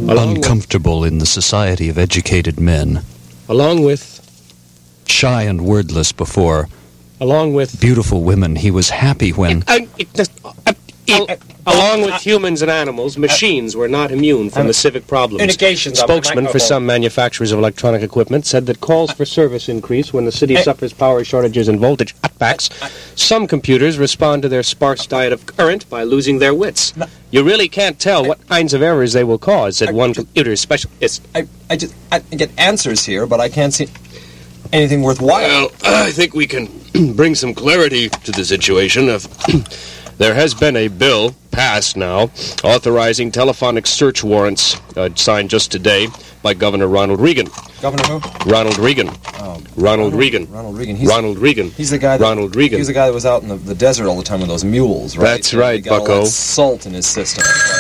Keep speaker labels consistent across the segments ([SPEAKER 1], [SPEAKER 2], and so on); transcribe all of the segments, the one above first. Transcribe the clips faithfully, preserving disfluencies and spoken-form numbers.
[SPEAKER 1] Along
[SPEAKER 2] uncomfortable with, in the society of educated men.
[SPEAKER 1] Along with...
[SPEAKER 2] Shy and wordless before.
[SPEAKER 1] Along with...
[SPEAKER 2] Beautiful women. He was happy when...
[SPEAKER 1] Uh, uh, uh, uh, along with humans and animals, machines were not immune from the civic problems. Spokesman for some manufacturers of electronic equipment said that calls for service increase when the city suffers power shortages and voltage cutbacks. Some computers respond to their sparse diet of current by losing their wits. You really can't tell what kinds of errors they will cause, said one computer specialist.
[SPEAKER 3] I, I just I get answers here, but I can't see anything worthwhile.
[SPEAKER 1] Well, I think we can bring some clarity to the situation of... There has been a bill passed now authorizing telephonic search warrants uh, signed just today by Governor Ronald Reagan.
[SPEAKER 3] Governor who?
[SPEAKER 1] Ronald Reagan.
[SPEAKER 3] Oh,
[SPEAKER 1] Ronald, Ronald Reagan.
[SPEAKER 3] Ronald Reagan. He's,
[SPEAKER 1] Ronald Reagan.
[SPEAKER 3] He's the guy that,
[SPEAKER 1] Ronald Reagan.
[SPEAKER 3] He was the guy that was out in the, the desert all the time with those mules, right?
[SPEAKER 1] That's right,
[SPEAKER 3] he got
[SPEAKER 1] bucko.
[SPEAKER 3] All that salt in his system.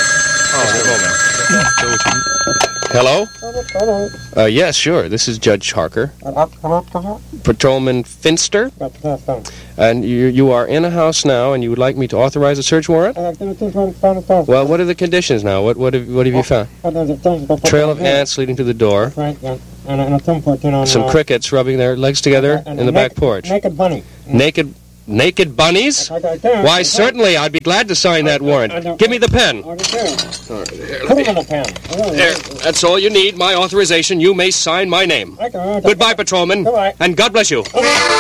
[SPEAKER 1] Oh, Hello? Uh, yes, sure. This is Judge Harker. Patrolman Finster? And you, you are in a house now, and you would like me to authorize a search warrant? Well, what are the conditions now? What what have, what have you found? Trail of ants leading to the door. Some crickets rubbing their legs together in the back porch.
[SPEAKER 4] Naked bunny.
[SPEAKER 1] Naked... Naked bunnies? Why, certainly, I'd be glad to sign that warrant. Give me the pen.
[SPEAKER 4] Put him in the pen.
[SPEAKER 1] There, that's all you need, my authorization. You may sign my name. Goodbye, Patrolman, and God bless you.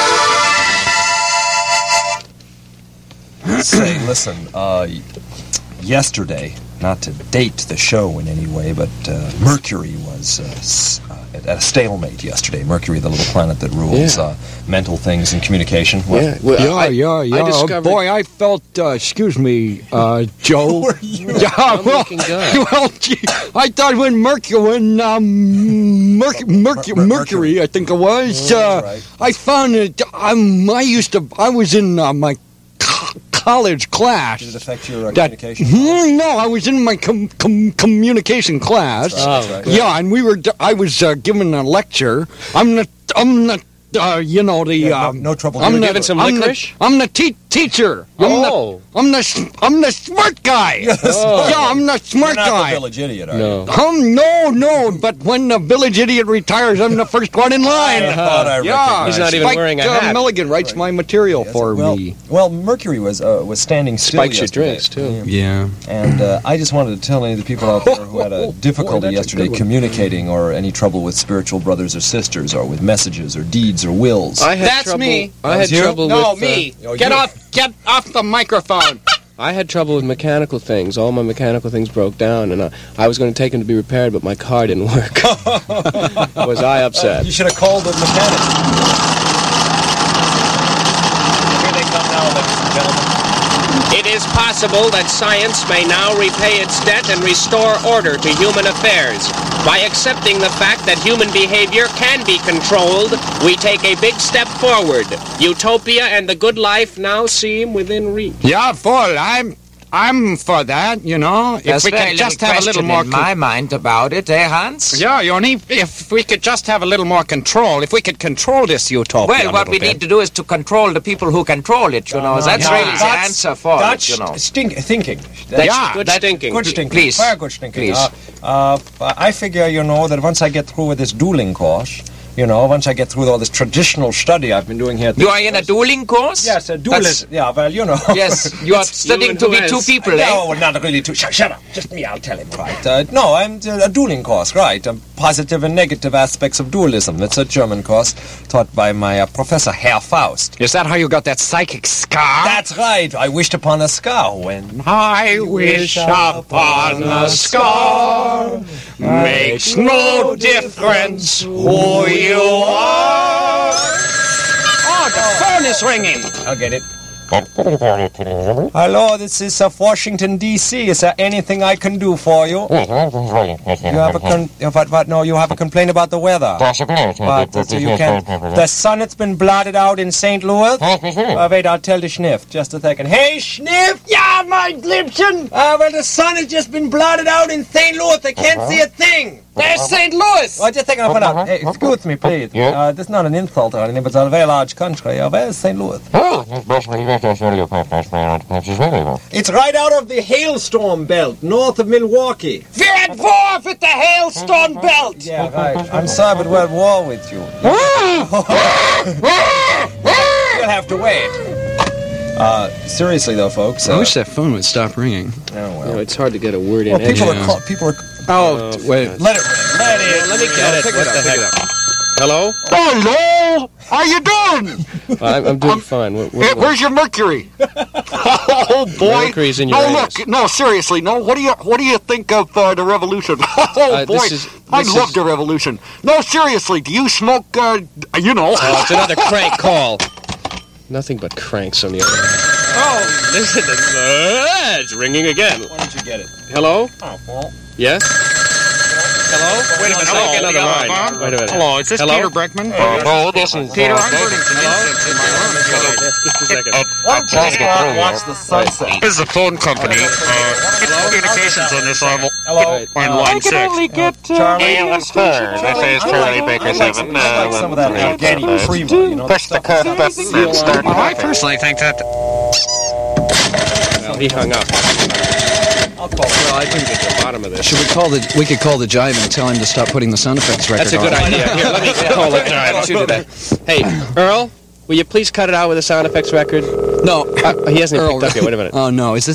[SPEAKER 3] Say, listen, uh, yesterday, not to date the show in any way, but uh, Mercury was uh, uh, at a stalemate yesterday. Mercury, the little planet that rules
[SPEAKER 5] Yeah.
[SPEAKER 3] uh, mental things and communication. What?
[SPEAKER 5] Yeah, well,
[SPEAKER 6] yeah,
[SPEAKER 5] I,
[SPEAKER 6] yeah, yeah.
[SPEAKER 5] I discovered...
[SPEAKER 6] Boy, I felt, uh, excuse me, uh, Joe.
[SPEAKER 3] Who are you?
[SPEAKER 6] Yeah,
[SPEAKER 5] I'm
[SPEAKER 6] well,
[SPEAKER 5] looking good.
[SPEAKER 6] well, gee, I thought when Mercury, when, um, Merc- Merc-
[SPEAKER 3] Mer-
[SPEAKER 6] Mercury, I think it was,
[SPEAKER 3] Oh,
[SPEAKER 6] uh,
[SPEAKER 3] right.
[SPEAKER 6] I found it, um, I used to, I was in uh, my co- college class.
[SPEAKER 3] Did it affect your uh,
[SPEAKER 6] That,
[SPEAKER 3] communication?
[SPEAKER 6] Hmm, no, I was in my com- com- communication class.
[SPEAKER 3] That's right, that's right.
[SPEAKER 6] Yeah, and we were. I was uh, giving a lecture. I'm the. I'm the. Uh, you know the.
[SPEAKER 3] Yeah, no-
[SPEAKER 6] um,
[SPEAKER 3] no trouble
[SPEAKER 6] I'm
[SPEAKER 3] giving
[SPEAKER 6] the,
[SPEAKER 1] Giving some
[SPEAKER 6] I'm
[SPEAKER 1] licorice?
[SPEAKER 6] The, I'm the te- teacher. I'm
[SPEAKER 1] Oh.
[SPEAKER 6] The, I'm the. I'm the smart guy.
[SPEAKER 3] Oh.
[SPEAKER 6] Yeah, I'm the smart
[SPEAKER 3] You're not
[SPEAKER 6] guy.
[SPEAKER 3] the village idiot, are
[SPEAKER 1] No.
[SPEAKER 3] you?
[SPEAKER 6] Um, no, no, but when the village idiot retires, I'm the first one in line.
[SPEAKER 3] I thought I
[SPEAKER 6] yeah,
[SPEAKER 3] recognized
[SPEAKER 1] He's not
[SPEAKER 3] you.
[SPEAKER 1] even
[SPEAKER 6] Spike,
[SPEAKER 1] wearing a
[SPEAKER 6] uh,
[SPEAKER 1] hat.
[SPEAKER 6] Milligan writes my material
[SPEAKER 3] Yes,
[SPEAKER 6] for
[SPEAKER 3] well,
[SPEAKER 6] me.
[SPEAKER 3] Well, Mercury was uh, was standing still
[SPEAKER 1] Spikes your
[SPEAKER 3] yesterday.
[SPEAKER 1] drinks, too.
[SPEAKER 6] Yeah.
[SPEAKER 3] And uh, I just wanted to tell any of the people out there who had a difficulty
[SPEAKER 1] that's a
[SPEAKER 3] yesterday
[SPEAKER 1] good one.
[SPEAKER 3] communicating or any trouble with spiritual brothers or sisters or with messages or deeds or wills.
[SPEAKER 1] I had
[SPEAKER 6] That's
[SPEAKER 1] trouble,
[SPEAKER 6] me.
[SPEAKER 1] I
[SPEAKER 3] That
[SPEAKER 1] had
[SPEAKER 3] was you?
[SPEAKER 1] trouble
[SPEAKER 6] No,
[SPEAKER 1] with...
[SPEAKER 6] me.
[SPEAKER 3] Oh,
[SPEAKER 6] Get
[SPEAKER 3] you.
[SPEAKER 6] off. Get off the microphone.
[SPEAKER 1] I had trouble with mechanical things. All my mechanical things broke down, and I, I was going to take them to be repaired, but my car didn't work. Was I upset?
[SPEAKER 3] You should have called the mechanic. Here they come now, ladies and gentlemen.
[SPEAKER 1] It is possible that science may now repay its debt and restore order to human affairs. By accepting the fact that human behavior can be controlled, we take a big step forward. Utopia and the good life now seem within reach.
[SPEAKER 6] Yeah, full. I'm I'm for that, you know.
[SPEAKER 7] There's
[SPEAKER 6] if we
[SPEAKER 7] very
[SPEAKER 6] could just
[SPEAKER 7] little
[SPEAKER 6] have a little
[SPEAKER 7] question
[SPEAKER 6] more
[SPEAKER 7] in my mind about it, eh, Hans?
[SPEAKER 6] Yeah, Yoni, if we could just have a little more control, if we could control this utopia
[SPEAKER 7] Well,
[SPEAKER 6] a
[SPEAKER 7] what
[SPEAKER 6] little
[SPEAKER 7] we
[SPEAKER 6] bit.
[SPEAKER 7] need to do is to control the people who control it, you know. That's
[SPEAKER 3] Yeah,
[SPEAKER 7] really the
[SPEAKER 3] that's-
[SPEAKER 7] answer for
[SPEAKER 3] that's
[SPEAKER 7] it, you know.
[SPEAKER 3] stink, thinking.
[SPEAKER 1] That's
[SPEAKER 6] Yeah,
[SPEAKER 1] good
[SPEAKER 7] that-
[SPEAKER 1] stinking.
[SPEAKER 3] Good thinking.
[SPEAKER 7] Please.
[SPEAKER 3] Very good thinking.
[SPEAKER 7] Please.
[SPEAKER 3] Uh, uh, I figure, you know, that once I get through with this dueling course, you know, once I get through all this traditional study I've been doing here. At
[SPEAKER 7] You
[SPEAKER 3] this
[SPEAKER 7] are in a
[SPEAKER 3] place-
[SPEAKER 7] dueling course?
[SPEAKER 3] Yes, a
[SPEAKER 7] That's-
[SPEAKER 3] duelist. Yeah, well, you know.
[SPEAKER 7] Yes, you are studying
[SPEAKER 1] and
[SPEAKER 7] to
[SPEAKER 1] who
[SPEAKER 7] be
[SPEAKER 1] else?
[SPEAKER 7] two people, eh?
[SPEAKER 3] No, not really two. Shut, shut up. Just me, I'll tell him. Right. Uh, no, I'm uh, a dueling course, right. Um, positive and negative aspects of dualism. It's a German course taught by my uh, professor, Herr Faust.
[SPEAKER 6] Is that how you got that psychic scar?
[SPEAKER 3] That's right. I wished upon a scar when...
[SPEAKER 6] I wish upon a scar. Makes no difference who you are. Oh, the phone is ringing.
[SPEAKER 3] I'll get it. Hello, this is uh, Washington, D C Is there anything I can do for you? You have a con- uh, what, what, no, you have a complaint about the weather. But, uh, so you can... The sun has been blotted out in Saint Louis? Uh, wait, I'll tell the Schniff. Just a second. Hey, Schniff!
[SPEAKER 6] Yeah, my Liebchen.
[SPEAKER 3] Uh, well, the sun has just been blotted out in Saint Louis. I can't see a thing.
[SPEAKER 6] There's Saint Louis.
[SPEAKER 3] Oh, just a second, I'll find out. Hey, excuse me, please. Uh, this is not an insult or anything, but it's a very large country. Uh, where's Saint Louis? It's right out of the hailstorm belt, north of Milwaukee.
[SPEAKER 6] Where head forth at the hailstone belt.
[SPEAKER 3] Yeah, right. I'm sorry, but we're at war with you. You'll have to wait. Uh, seriously though, folks. Uh,
[SPEAKER 6] I wish that phone would stop ringing.
[SPEAKER 3] Oh, well.
[SPEAKER 1] You know, it's hard to get a word in.
[SPEAKER 3] Well, people
[SPEAKER 1] edgewise.
[SPEAKER 3] are call, people are.
[SPEAKER 6] Oh,
[SPEAKER 1] Oh,
[SPEAKER 6] wait.
[SPEAKER 1] God.
[SPEAKER 3] Let it ring. Let it.
[SPEAKER 1] Let me get it.
[SPEAKER 6] pick
[SPEAKER 1] What
[SPEAKER 6] it up,
[SPEAKER 1] the
[SPEAKER 6] pick
[SPEAKER 1] heck?
[SPEAKER 6] it up.
[SPEAKER 1] Hello?
[SPEAKER 6] Hello. How you doing?
[SPEAKER 1] I'm, I'm doing fine. What, what,
[SPEAKER 6] Hey, where's your Mercury? Oh boy!
[SPEAKER 1] Mercury's in your
[SPEAKER 6] no,
[SPEAKER 1] anus.
[SPEAKER 6] look, no, seriously, no. What do you what do you think of uh, the revolution? Oh
[SPEAKER 1] Uh,
[SPEAKER 6] boy,
[SPEAKER 1] this is-
[SPEAKER 6] I
[SPEAKER 1] this
[SPEAKER 6] love
[SPEAKER 1] is-
[SPEAKER 6] the revolution. No, seriously, do you smoke? Uh, you know.
[SPEAKER 1] Oh, it's another crank call. Nothing but cranks on the other end. Oh, listen, it's, uh, it's ringing again.
[SPEAKER 3] Why don't you get it?
[SPEAKER 1] Hello?
[SPEAKER 3] Oh, well.
[SPEAKER 1] Yes? Hello? Wait a minute.
[SPEAKER 7] Hello?
[SPEAKER 1] I'll get another line.
[SPEAKER 7] Hello?
[SPEAKER 1] Wait a minute.
[SPEAKER 7] Hello, is this
[SPEAKER 1] Hello?
[SPEAKER 7] Peter Breckman?
[SPEAKER 1] Oh, this is
[SPEAKER 7] Peter,
[SPEAKER 1] uh,
[SPEAKER 7] I'm burning some incense in my room.
[SPEAKER 1] Just a second.
[SPEAKER 3] Why don't you go out and watch the sunset?
[SPEAKER 5] This is a phone company. Uh, communications on this level.
[SPEAKER 3] Hello?
[SPEAKER 1] Right.
[SPEAKER 5] On line six.
[SPEAKER 7] get...
[SPEAKER 3] Charlie?
[SPEAKER 5] This is Charlie Baker seven.
[SPEAKER 3] I like some of that Afghani Prima, you know?
[SPEAKER 5] Push the cuff button and start.
[SPEAKER 7] Well, I personally think that...
[SPEAKER 1] Well, he hung up.
[SPEAKER 3] I'll call
[SPEAKER 1] Well, I didn't get to the bottom of this.
[SPEAKER 6] Should we call the? We could call the Jive and tell him to stop putting the sound effects record
[SPEAKER 1] That's a good
[SPEAKER 6] on.
[SPEAKER 1] idea. Here, let me call the guy. Let's do that. Hey, Earl, will you please cut it out with the sound effects record?
[SPEAKER 6] No,
[SPEAKER 1] Uh, he hasn't even
[SPEAKER 6] Earl,
[SPEAKER 1] picked up yet. Wait a minute.
[SPEAKER 6] Oh no, is this